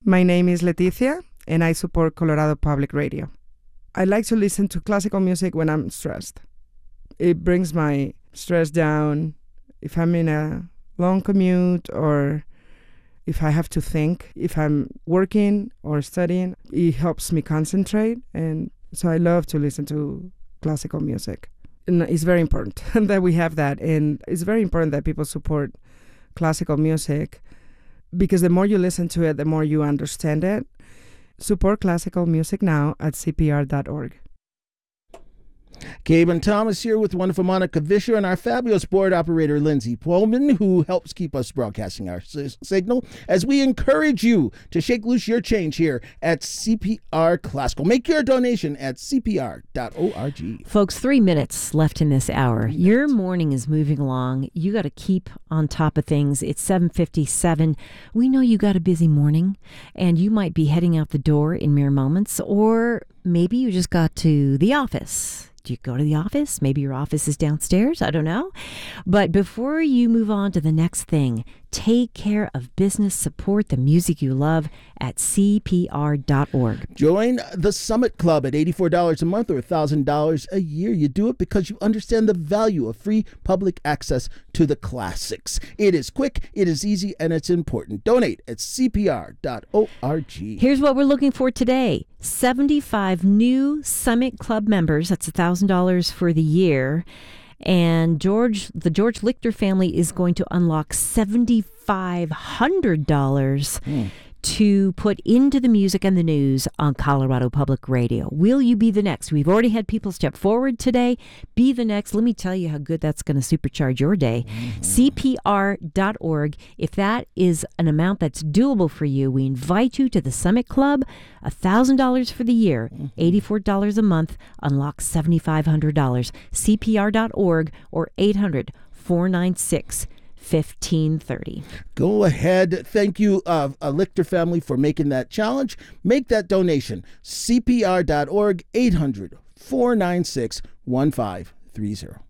My name is Leticia, and I support Colorado Public Radio. I like to listen to classical music when I'm stressed. It brings my stress down. If I'm in a long commute or if I have to think, if I'm working or studying, it helps me concentrate. And so I love to listen to classical music. And it's very important that we have that. And it's very important that people support classical music because the more you listen to it, the more you understand it. Support classical music now at CPR.org. Gabe and Thomas here with wonderful Monica Vischer and our fabulous board operator, Lindsay Pullman, who helps keep us broadcasting our signal as we encourage you to shake loose your change here at CPR Classical. Make your donation at CPR.org. Folks, 3 minutes left in this hour. Your morning is moving along. You got to keep on top of things. It's 7:57. We know you got a busy morning, and you might be heading out the door in mere moments, or maybe you just got to the office. Do you go to the office? Maybe your office is downstairs. I don't know. But before you move on to the next thing, take care of business. Support the music you love at CPR.org. Join the Summit Club at $84 a month or $1,000 a year. You do it because you understand the value of free public access to the classics. It is quick, it is easy, and it's important. Donate at CPR.org. Here's what we're looking for today. 75 new Summit Club members. That's $1,000 for the year. And the George Lichter family is going to unlock $7,500 to put into the music and the news on Colorado Public Radio. Will you be the next? We've already had people step forward today. Be the next. Let me tell you how good that's going to supercharge your day. CPR.org. If that is an amount that's doable for you, we invite you to the Summit Club. $1,000 for the year, $84 a month, unlocks $7,500. CPR.org or 800-496-1530. Go ahead. Thank you, Lichter family, for making that challenge. Make that donation. CPR.org, 800-496-1530.